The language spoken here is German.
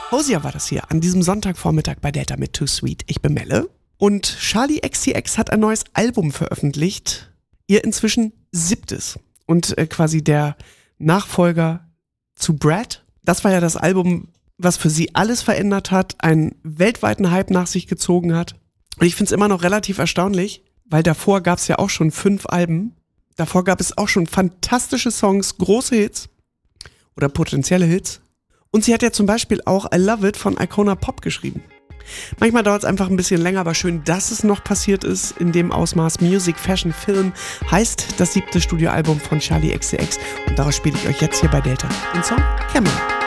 Hosier war das hier an diesem Sonntagvormittag bei Delta mit Too Sweet. Ich bin Melle und Charli XCX hat ein neues Album veröffentlicht. Ihr inzwischen 7. und quasi der Nachfolger zu Brad. Das war ja das Album, was für sie alles verändert hat, einen weltweiten Hype nach sich gezogen hat. Und ich finde es immer noch relativ erstaunlich, weil davor gab es ja auch schon 5 Alben. Davor gab es auch schon fantastische Songs, große Hits oder potenzielle Hits. Und sie hat ja zum Beispiel auch I Love It von Icona Pop geschrieben. Manchmal dauert es einfach ein bisschen länger, aber schön, dass es noch passiert ist in dem Ausmaß. Music, Fashion, Film heißt das 7. Studioalbum von Charli XCX. Und daraus spiele ich euch jetzt hier bei Delta den Song Camera.